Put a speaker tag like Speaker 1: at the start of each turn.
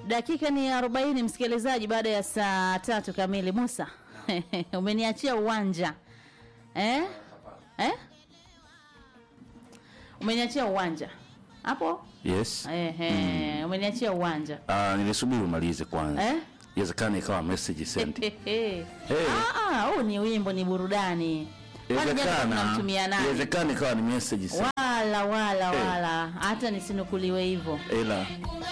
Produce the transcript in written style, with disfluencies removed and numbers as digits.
Speaker 1: Dakika ni 40 msikilizaji baada ya saa 3 kamili. Musa, umeniachia uwanja. Umeniachia uwanja. Hapo?
Speaker 2: Yes.
Speaker 1: Umeniachia uwanja.
Speaker 2: Nilisubiri umalize kwanza. Inawezekana ikawa message sent.
Speaker 1: Huu ni wimbo, ni burudani.
Speaker 2: Inawezekana ikawa ni message sent.
Speaker 1: Wala. Hata nisinukuliwe hivyo.
Speaker 2: Ela